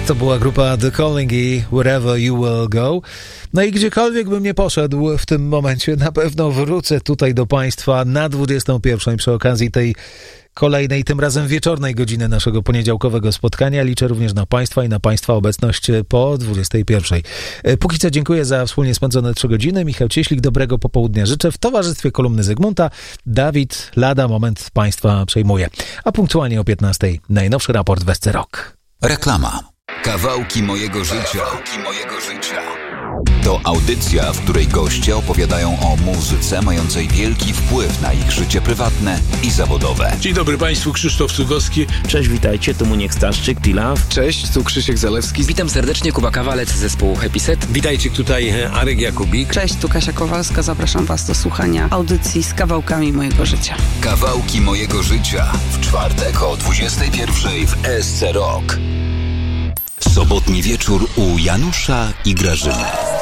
To była grupa The Calling i Wherever You Will Go. No i gdziekolwiek bym nie poszedł w tym momencie, na pewno wrócę tutaj do Państwa na 21 przy okazji tej kolejnej, tym razem wieczornej godziny naszego poniedziałkowego spotkania. Liczę również na Państwa i na Państwa obecność po 21. Póki co dziękuję za wspólnie spędzone 3 godziny. Michał Cieślik, dobrego popołudnia życzę. W towarzystwie kolumny Zygmunta Dawid lada moment Państwa przejmuje. A punktualnie o 15 najnowszy raport w SC Rock. Reklama. Kawałki mojego życia. To audycja, w której goście opowiadają o muzyce mającej wielki wpływ na ich życie prywatne i zawodowe. Dzień dobry Państwu, Krzysztof Cugowski. Cześć, witajcie, tu Muniek Staszczyk, T-Love. Cześć, tu Krzysiek Zalewski. Witam serdecznie, Kuba Kawalec z zespołu Happy Set. Witajcie, tutaj Arek Jakubik. Cześć, tu Kasia Kowalska, zapraszam Was do słuchania audycji z kawałkami mojego życia. Kawałki mojego życia w czwartek o 21 w SC Rock. Sobotni wieczór u Janusza i Grażyny.